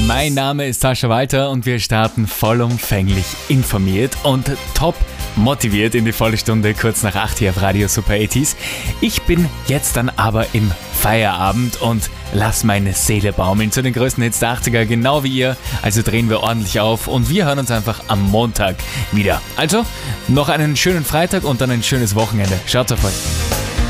Mein Name ist Sascha Walter und wir starten vollumfänglich informiert und top motiviert in die volle Stunde, kurz nach 8 hier auf Radio Super 80s. Ich bin jetzt dann aber im Feierabend und lass meine Seele baumeln zu den größten Hits der 80er, genau wie ihr. Also drehen wir ordentlich auf und wir hören uns einfach am Montag wieder. Also noch einen schönen Freitag und dann ein schönes Wochenende. Schaut auf euch.